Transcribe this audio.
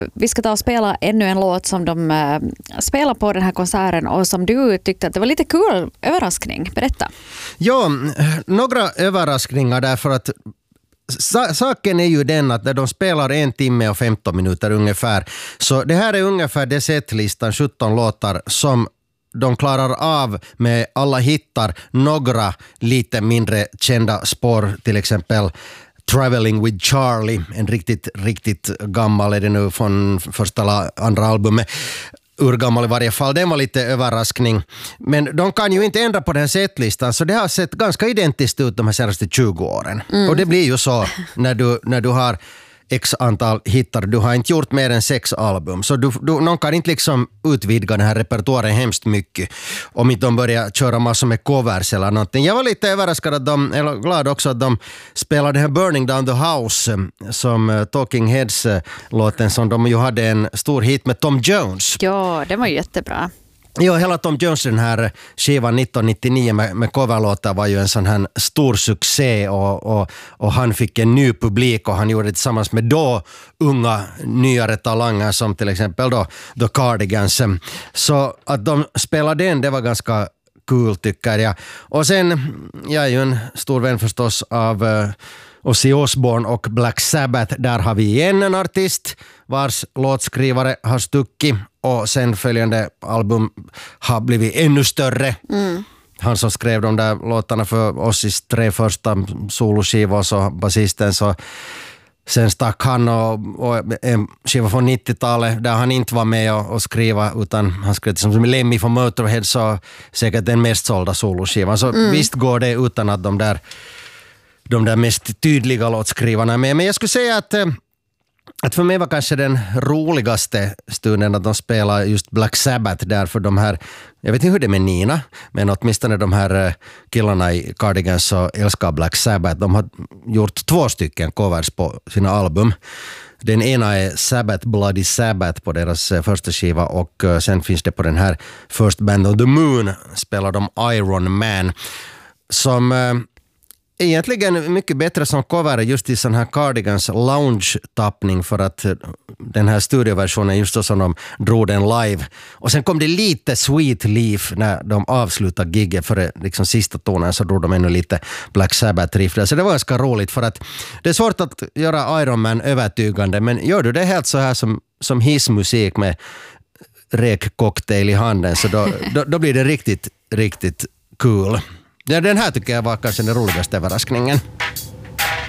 Vi ska ta och spela ännu en låt som de spelar på den här konserten och som du tyckte att det var lite kul överraskning. Berätta. Ja, några överraskningar därför att saken är ju den att när de spelar 1 timme och 15 minuter ungefär, så det här är ungefär det setlistan, 17 låtar som de klarar av med alla hittar, några lite mindre kända spår, till exempel Traveling with Charlie, en riktigt gammal är det nu från första eller andra albumet, urgammal i varje fall. Den var lite överraskning. Men de kan ju inte ändra på den här setlistan, så det har sett ganska identiskt ut de här senaste 20 åren. Och det blir ju så när du har x antal hittar. Du har inte gjort mer än 6 album. Så någon kan inte liksom utvidga den här repertoaren hemskt mycket om inte de börjar köra massor med covers eller någonting. Jag var lite överraskad eller glad också att de spelade den här Burning Down the House som Talking Heads-låten som de ju hade en stor hit med Tom Jones. Ja, det var ju jättebra. Ja, hela Tom Jones, den här skivan 1999 med coverlåtar var ju en sån här stor succé och han fick en ny publik och han gjorde det tillsammans med då unga nyare talanger som till exempel då The Cardigans. Så att de spelade den, det var ganska kul tycker jag. Och sen, jag är ju en stor vän förstås av Ozzy Osbourne och Black Sabbath. Där har vi igen en artist vars låtskrivare har stuckit och sen följande album har blivit ännu större. Han som skrev de där låtarna för Ozzys 3 första soloskivor och så basisten, så sen stack han och en skiva från 90-talet där han inte var med och skriva, utan han skrev som Lemmy från Motorhead, så säkert den mest sålda soloskivan. Så visst går det utan att de där mest tydliga låtskrivarna är med. Men jag skulle säga att för mig var kanske den roligaste stunden att de spelar just Black Sabbath där, för de här, jag vet inte hur det är med Nina, men åtminstone de här killarna i Cardigans så älskar Black Sabbath. De har gjort 2 stycken covers på sina album. Den ena är Sabbath Bloody Sabbath på deras första skiva och sen finns det på den här First Band on the Moon spelar de Iron Man som egentligen mycket bättre som cover just i sån här Cardigans lounge-tappning, för att den här studioversionen just så som de drog den live. Och sen kom det lite Sweet Leaf när de avslutade gigget för liksom sista tonen, så drog de ännu lite Black Sabbath-riff där. Så det var ganska roligt, för att det är svårt att göra Iron Man övertygande, men gör du det helt så här som hissmusik med räkcocktail i handen, så då blir det riktigt cool. Ja, den här tycker jag var kanske den roligaste överraskningen.